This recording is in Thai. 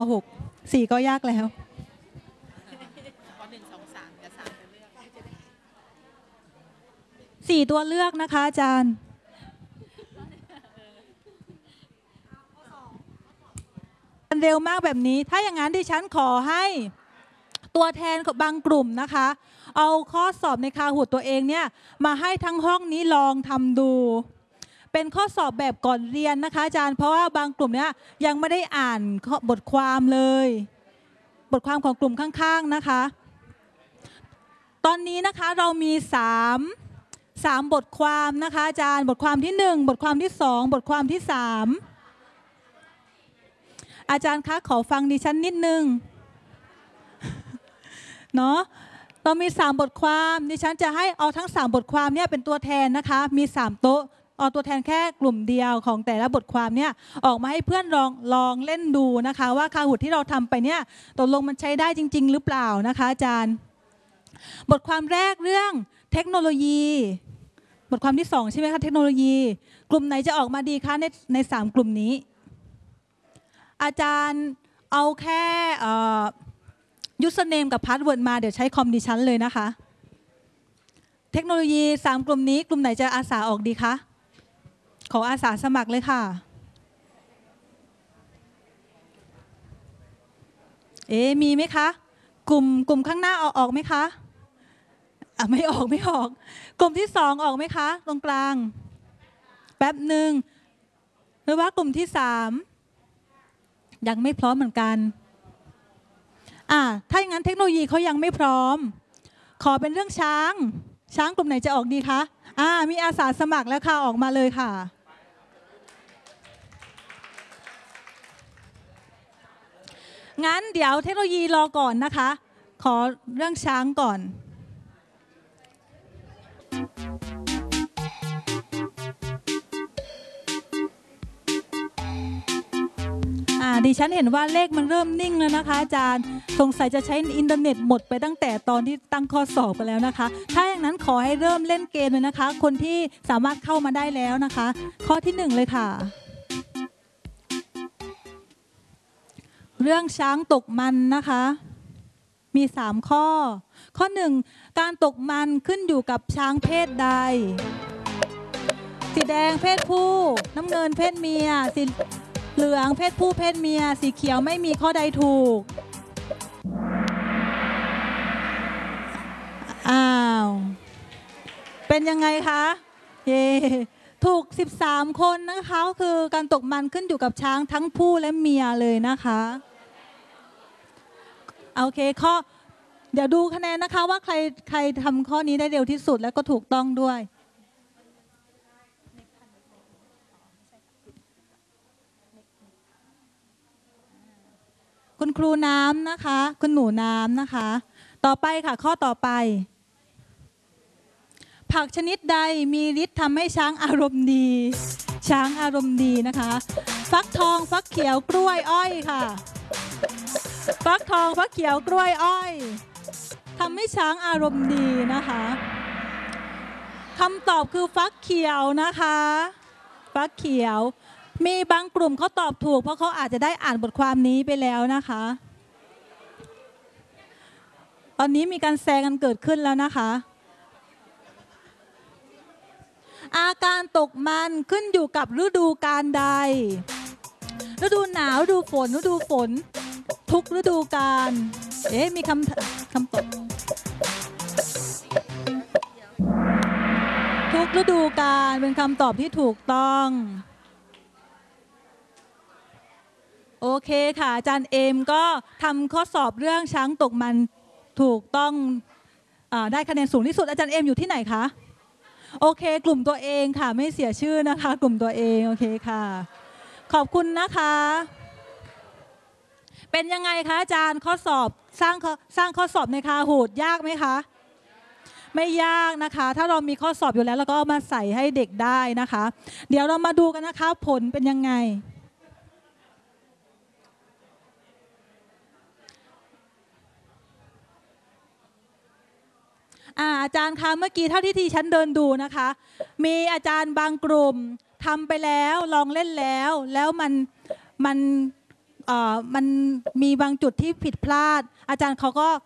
6 4ก็ยากแล้ว4ตัวเลือกนะคะอาจารย์เร็วมากแบบนี้ถ้าอย่างนั้นดิฉันขอให้ตัวแทนของบางกลุ่มนะคะเอาข้อสอบในคาหุดตัวเองเนี่ยมาให้ทั้งห้องนี้ลองทำดูเป็นข้อสอบแบบก่อนเรียนนะคะอาจารย์เพราะว่าบางกลุ่มเนี้ยยังไม่ได้อ่านบทความเลยบทความของกลุ่มข้างๆนะคะตอนนี้นะคะเรามี3บทความนะคะอาจารย์บทความที่1บทความที่2บทความที่3อาจารย์คะขอฟังดิฉันนิดนึงเนาะเรามี3บทความดิฉันจะให้เอาทั้ง3บทความเนี่ยเป็นตัวแทนนะคะมี3โต๊ะเอาตัวแทนแค่กลุ่มเดียวของแต่ละบทความเนี่ยออกมาให้เพื่อนลองเล่นดูนะคะว่าคาหุดที่เราทำไปเนี่ยตกลงมันใช้ได้จริงๆหรือเปล่านะคะอาจารย์บทความแรกเรื่องเทคโนโลยีบทความที่2ใช่ไหมคะเทคโนโลยีกลุ่มไหนจะออกมาดีคะใน3กลุ่มนี้อาจารย์เอาแค่ยูสเนมกับพาสเวิร์ดมาเดี๋ยวใช้คอมดิฉันเลยนะคะเทคโนโลยี3กลุ่มนี้กลุ่มไหนจะอาสาออกดีคะขออาสาสมัครเลยค่ะมีไหมคะกลุ่มข้างหน้าเอาออกไหมคะไม่ออกกลุ่มที่2ออกไหมคะตรงกลางแป๊บหนึ่งหรือว่ากลุ่มที่3ยังไม่พร้อมเหมือนกันถ้าอย่างนั้นเทคโนโลยีเขายังไม่พร้อมขอเป็นเรื่องช้างกลุ่มไหนจะออกดีคะมีอาสาสมัครแล้วค่ะออกมาเลยค่ะงั้นเดี๋ยวเทคโนโลยีรอก่อนนะคะขอเรื่องช้างก่อนดิฉันเห็นว่าเลขมันเริ่มนิ่งแล้วนะคะอาจารย์สงสัยจะใช้อินเทอร์เน็ตหมดไปตั้งแต่ตอนที่ตั้งข้อสอบไปแล้วนะคะถ้าอย่างนั้นขอให้เริ่มเล่นเกมเลยนะคะคนที่สามารถเข้ามาได้แล้วนะคะข้อที่1เลยค่ะเรื่องช้างตกมันนะคะมี3ข้อ1การตกมันขึ้นอยู่กับช้างเพศใดสีแดงเพศผู้น้ำเงินเพศเมียสีเหลืองเพศผู้เพศเมียสีเขียวไม่มีข้อใดถูกเป็นยังไงคะถูก13คนนะคะคือการตกมันขึ้นอยู่กับช้างทั้งผู้และเมียเลยนะคะโอเคเดี๋ยวดูคะแนนนะคะว่าใครทำข้อนี้ได้เร็วที่สุดและก็ถูกต้องด้วยคุณครูน้ำนะคะคุณหนูน้ำนะคะต่อไปค่ะข้อต่อไปผักชนิดใดมีฤทธิ์ทำให้ช้างอารมณ์ดีนะคะฟักทองฟักเขียวกล้วยอ้อยค่ะฟักทองฟักเขียวกล้วยอ้อยทำให้ช้างอารมณ์ดีนะคะคำตอบคือฟักเขียวนะคะฟักเขียวมีบางกลุ่มเขาตอบถูกเพราะเขาอาจจะได้อ่านบทความนี้ไปแล้วนะคะตอนนี้มีการแซงกันเกิดขึ้นแล้วนะคะอาการตกมันขึ้นอยู่กับฤดูกาลใดฤดูหนาวฤดูฝนทุกฤดูกาลมีคำตอบทุกฤดูกาลเป็นคำตอบที่ถูกต้องโอเคค่ะอาจารย์เอมก็ทำข้อสอบเรื่องช้างตกมันถูกต้องได้คะแนนสูงที่สุดอาจารย์เอมอยู่ที่ไหนคะโอเคกลุ่มตัวเองค่ะไม่เสียชื่อนะคะกลุ่มตัวเองโอเคค่ะขอบคุณนะคะเป็นยังไงคะอาจารย์ข้อสอบสร้างข้อสอบในคาหูดยากไหมคะไม่ยากนะคะถ้าเรามีข้อสอบอยู่แล้วเราก็เอามาใส่ให้เด็กได้นะคะเดี๋ยวเรามาดูกันนะคะผลเป็นยังไงอาจารย์คะเมื่อกี้เท่าที่ฉันเดินดูนะคะมีอาจารย์บางกลุ่มทำไปแล้วลองเล่นแล้วมันมันมีบางจุดที่ผิดพลาดอาจารย์เขาก็